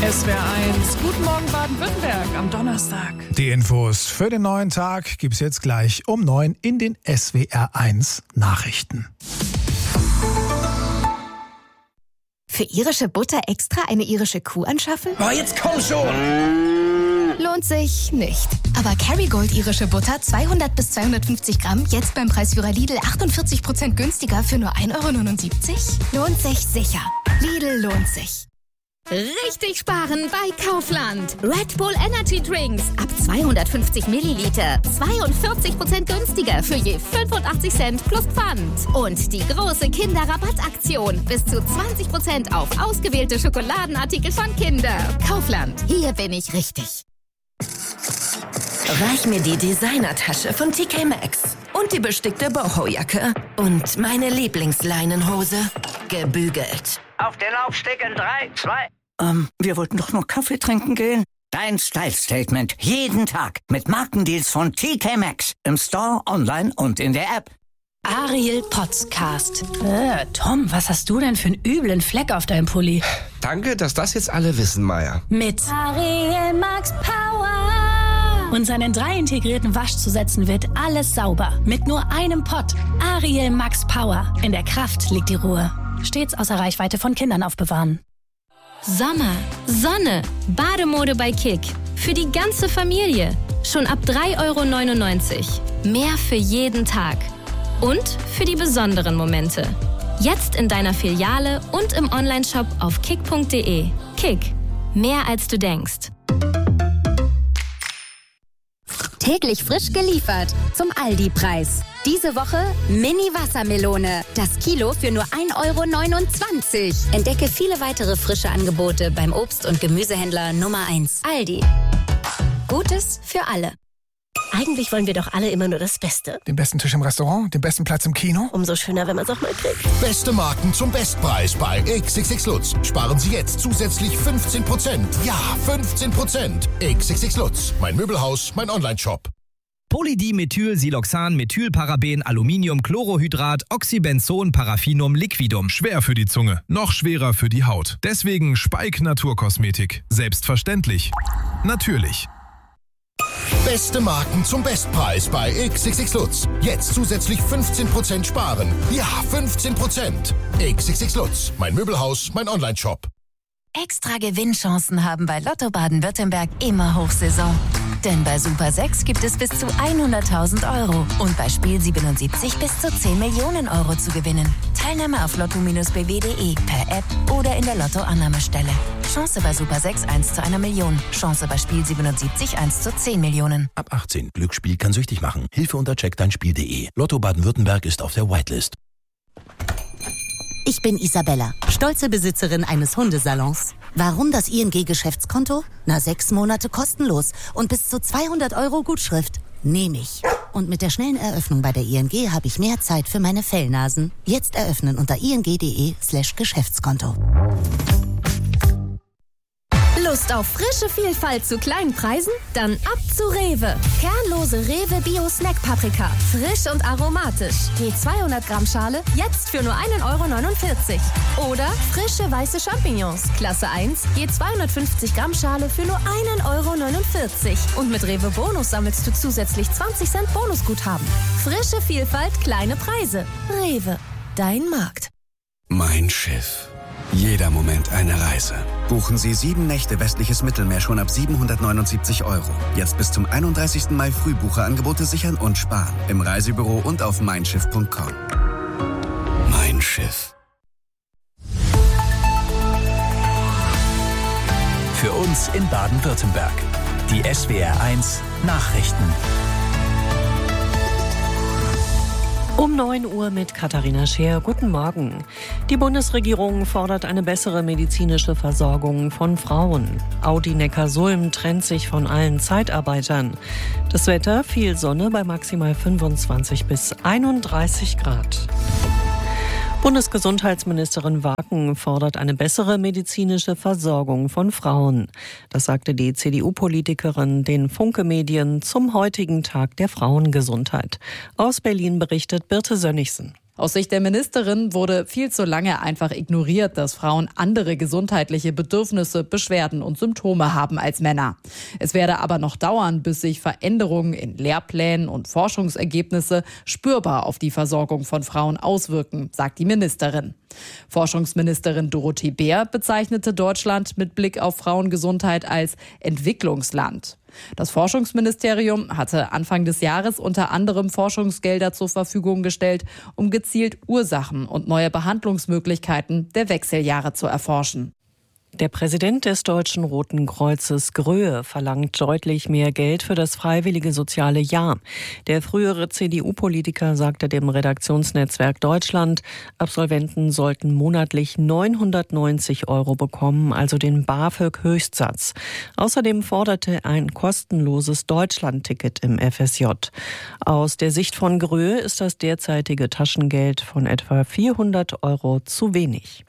SWR1, guten Morgen Baden-Württemberg am Donnerstag. Die Infos für den neuen Tag gibt's jetzt gleich um 9 in den SWR1 Nachrichten. Für irische Butter extra eine irische Kuh anschaffen? Oh, jetzt komm schon! Lohnt sich nicht. Aber Kerrygold irische Butter 200 bis 250 Gramm jetzt beim Preisführer Lidl 48% günstiger für nur 1,79 €? Lohnt sich sicher. Lidl lohnt sich. Richtig sparen bei Kaufland. Red Bull Energy Drinks ab 250 Milliliter. 42% günstiger für je 85 Cent plus Pfand. Und die große Kinderrabattaktion. Bis zu 20% auf ausgewählte Schokoladenartikel von Kinder. Kaufland. Hier bin ich richtig. Reich mir die Designertasche von TK Maxx. Und die bestickte Boho-Jacke. Und meine Lieblingsleinenhose. Gebügelt. Auf den Laufsteg in 3, 2... Wir wollten doch nur Kaffee trinken gehen. Dein Style-Statement. Jeden Tag. Mit Markendeals von TK Maxx. Im Store, online und in der App. Ariel Podcast. Tom, was hast du denn für einen üblen Fleck auf deinem Pulli? Danke, dass das jetzt alle wissen, Maya. Mit Ariel Max Power. Und seinen 3 integrierten Waschzusätzen wird alles sauber. Mit nur einem Pott. Ariel Max Power. In der Kraft liegt die Ruhe. Stets außer Reichweite von Kindern aufbewahren. Sommer, Sonne, Bademode bei Kick. Für die ganze Familie. Schon ab 3,99 €. Mehr für jeden Tag. Und für die besonderen Momente. Jetzt in deiner Filiale und im Onlineshop auf kick.de. Kick. Mehr als du denkst. Täglich frisch geliefert zum Aldi-Preis. Diese Woche Mini-Wassermelone. Das Kilo für nur 1,29 €. Entdecke viele weitere frische Angebote beim Obst- und Gemüsehändler Nummer 1. Aldi. Gutes für alle. Eigentlich wollen wir doch alle immer nur das Beste. Den besten Tisch im Restaurant, den besten Platz im Kino. Umso schöner, wenn man es auch mal kriegt. Beste Marken zum Bestpreis bei XXX Lutz. Sparen Sie jetzt zusätzlich 15%. Ja, 15%. XXX Lutz. Mein Möbelhaus, mein Onlineshop. Polydimethyl-Siloxan, Methylparaben, Aluminium, Chlorohydrat, Oxybenzon, Paraffinum, Liquidum. Schwer für die Zunge, noch schwerer für die Haut. Deswegen Speik Naturkosmetik. Selbstverständlich. Natürlich. Beste Marken zum Bestpreis bei XXX Lutz. Jetzt zusätzlich 15% sparen. Ja, 15%. XXX Lutz. Mein Möbelhaus, mein Onlineshop. Extra Gewinnchancen haben bei Lotto Baden-Württemberg immer Hochsaison. Denn bei Super 6 gibt es bis zu 100.000 € und bei Spiel 77 bis zu 10 Millionen € zu gewinnen. Teilnahme auf lotto-bw.de, per App oder in der Lotto-Annahmestelle. Chance bei Super 6 1 zu 1 Million. Chance bei Spiel 77 1 zu 10 Millionen. Ab 18. Glücksspiel kann süchtig machen. Hilfe unter checkdeinspiel.de. Lotto Baden-Württemberg ist auf der Whitelist. Ich bin Isabella, stolze Besitzerin eines Hundesalons. Warum das ING-Geschäftskonto? 6 Monate kostenlos und bis zu 200 € Gutschrift. Nehme ich. Und mit der schnellen Eröffnung bei der ING habe ich mehr Zeit für meine Fellnasen. Jetzt eröffnen unter ing.de/Geschäftskonto. Lust auf frische Vielfalt zu kleinen Preisen? Dann ab zu Rewe. Kernlose Rewe Bio Snack Paprika. Frisch und aromatisch. Je 200 Gramm Schale jetzt für nur 1,49 €. Oder frische weiße Champignons. Klasse 1. Je 250 Gramm Schale für nur 1,49 €. Und mit Rewe Bonus sammelst du zusätzlich 20 Cent Bonusguthaben. Frische Vielfalt, kleine Preise. Rewe. Dein Markt. Mein Schiff. Jeder Moment eine Reise. Buchen Sie 7 Nächte westliches Mittelmeer schon ab 779 €. Jetzt bis zum 31. Mai Frühbucherangebote sichern und sparen. Im Reisebüro und auf meinschiff.com. Mein Schiff. Für uns in Baden-Württemberg. Die SWR1 Nachrichten. Um 9 Uhr mit Katharina Scheer. Guten Morgen. Die Bundesregierung fordert eine bessere medizinische Versorgung von Frauen. Audi Neckarsulm trennt sich von allen Zeitarbeitern. Das Wetter, viel Sonne bei maximal 25 bis 31 Grad. Bundesgesundheitsministerin Waken fordert eine bessere medizinische Versorgung von Frauen. Das sagte die CDU-Politikerin den Funke-Medien zum heutigen Tag der Frauengesundheit. Aus Berlin berichtet Birte Sönnigsen. Aus Sicht der Ministerin wurde viel zu lange einfach ignoriert, dass Frauen andere gesundheitliche Bedürfnisse, Beschwerden und Symptome haben als Männer. Es werde aber noch dauern, bis sich Veränderungen in Lehrplänen und Forschungsergebnisse spürbar auf die Versorgung von Frauen auswirken, sagt die Ministerin. Forschungsministerin Dorothee Bär bezeichnete Deutschland mit Blick auf Frauengesundheit als Entwicklungsland. Das Forschungsministerium hatte Anfang des Jahres unter anderem Forschungsgelder zur Verfügung gestellt, um gezielt Ursachen und neue Behandlungsmöglichkeiten der Wechseljahre zu erforschen. Der Präsident des Deutschen Roten Kreuzes Gröhe verlangt deutlich mehr Geld für das freiwillige soziale Jahr. Der frühere CDU-Politiker sagte dem Redaktionsnetzwerk Deutschland, Absolventen sollten monatlich 990 € bekommen, also den BAföG-Höchstsatz. Außerdem forderte er ein kostenloses Deutschlandticket im FSJ. Aus der Sicht von Gröhe ist das derzeitige Taschengeld von etwa 400 € zu wenig.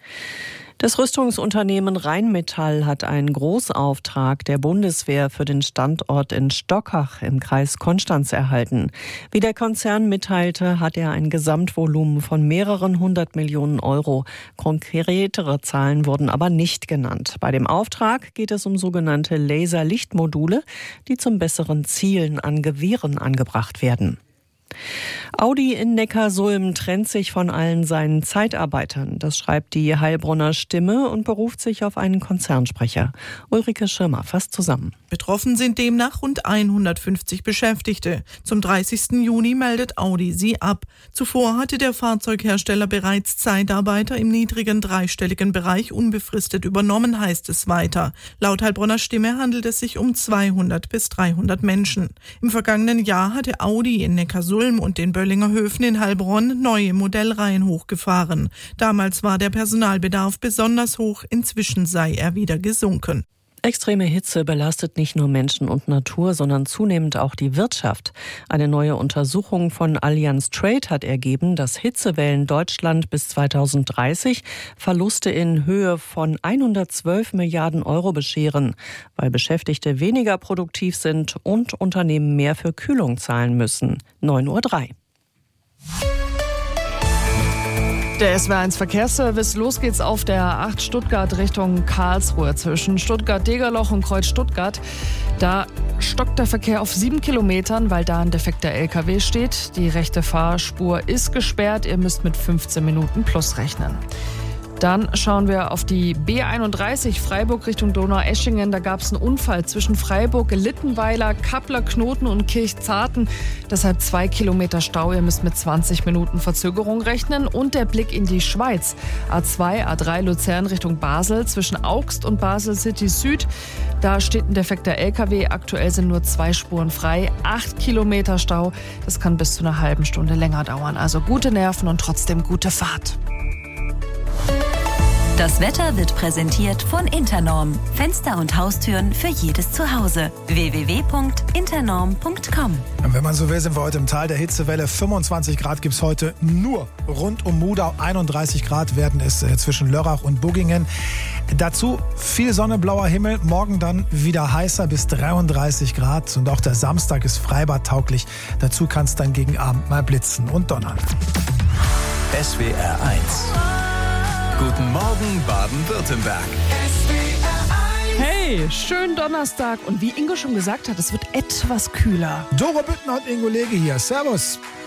Das Rüstungsunternehmen Rheinmetall hat einen Großauftrag der Bundeswehr für den Standort in Stockach im Kreis Konstanz erhalten. Wie der Konzern mitteilte, hat er ein Gesamtvolumen von mehreren 100 Millionen €. Konkretere Zahlen wurden aber nicht genannt. Bei dem Auftrag geht es um sogenannte Laserlichtmodule, die zum besseren Zielen an Gewehren angebracht werden. Audi in Neckarsulm trennt sich von allen seinen Zeitarbeitern. Das schreibt die Heilbronner Stimme und beruft sich auf einen Konzernsprecher. Ulrike Schirmer fasst zusammen. Betroffen sind demnach rund 150 Beschäftigte. Zum 30. Juni meldet Audi sie ab. Zuvor hatte der Fahrzeughersteller bereits Zeitarbeiter im niedrigen dreistelligen Bereich unbefristet übernommen, heißt es weiter. Laut Heilbronner Stimme handelt es sich um 200 bis 300 Menschen. Im vergangenen Jahr hatte Audi in Neckarsulm und den Böllinger Höfen in Heilbronn neue Modellreihen hochgefahren. Damals war der Personalbedarf besonders hoch, inzwischen sei er wieder gesunken. Extreme Hitze belastet nicht nur Menschen und Natur, sondern zunehmend auch die Wirtschaft. Eine neue Untersuchung von Allianz Trade hat ergeben, dass Hitzewellen Deutschland bis 2030 Verluste in Höhe von 112 Milliarden € bescheren, weil Beschäftigte weniger produktiv sind und Unternehmen mehr für Kühlung zahlen müssen. 9:03 Uhr. Der SWR1 Verkehrsservice. Los geht's auf der A8 Stuttgart Richtung Karlsruhe. Zwischen Stuttgart-Degerloch und Kreuz Stuttgart. Da stockt der Verkehr auf 7 Kilometern, weil da ein defekter LKW steht. Die rechte Fahrspur ist gesperrt. Ihr müsst mit 15 Minuten plus rechnen. Dann schauen wir auf die B31 Freiburg Richtung Donaueschingen. Da gab es einen Unfall zwischen Freiburg, Littenweiler, Kappler, Knoten und Kirchzarten. Deshalb 2 Kilometer Stau. Ihr müsst mit 20 Minuten Verzögerung rechnen. Und der Blick in die Schweiz. A2, A3 Luzern Richtung Basel zwischen Augst und Basel City Süd. Da steht ein defekter LKW. Aktuell sind nur 2 Spuren frei. 8 Kilometer Stau. Das kann bis zu einer halben Stunde länger dauern. Also gute Nerven und trotzdem gute Fahrt. Das Wetter wird präsentiert von Internorm. Fenster und Haustüren für jedes Zuhause. www.internorm.com. Wenn man so will, sind wir heute im Tal der Hitzewelle. 25 Grad gibt es heute nur rund um Mudau. 31 Grad werden es zwischen Lörrach und Buggingen. Dazu viel Sonne, blauer Himmel. Morgen dann wieder heißer bis 33 Grad. Und auch der Samstag ist freibadtauglich. Dazu kann es dann gegen Abend mal blitzen und donnern. SWR 1. Guten Morgen, Baden-Württemberg. Hey, schönen Donnerstag. Und wie Ingo schon gesagt hat, es wird etwas kühler. Doro Büttner und Ingo Lege hier. Servus.